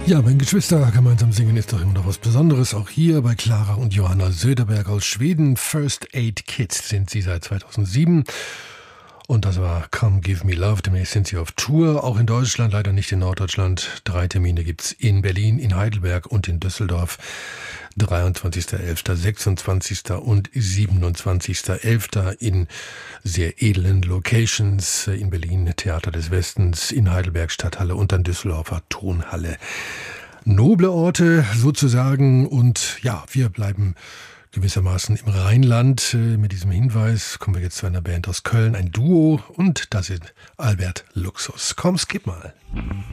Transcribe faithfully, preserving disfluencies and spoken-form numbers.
Ja, wenn Geschwister gemeinsam singen, ist doch immer noch was Besonderes. Auch hier bei Clara und Johanna Söderberg aus Schweden. First Aid Kids sind sie seit zweitausendsieben. Und das war Come Give Me Love. Demnächst sind sie auf Tour. Auch in Deutschland, leider nicht in Norddeutschland. Drei Termine gibt's in Berlin, in Heidelberg und in Düsseldorf. dreiundzwanzigster elfter, sechsundzwanzigster und siebenundzwanzigster elfter in sehr edlen Locations. In Berlin Theater des Westens, in Heidelberg Stadthalle und dann Düsseldorfer Tonhalle. Noble Orte sozusagen. Und ja, wir bleiben gewissermaßen im Rheinland. Mit diesem Hinweis kommen wir jetzt zu einer Band aus Köln, ein Duo. Und das ist Albert Luxus. Komm, skip mal.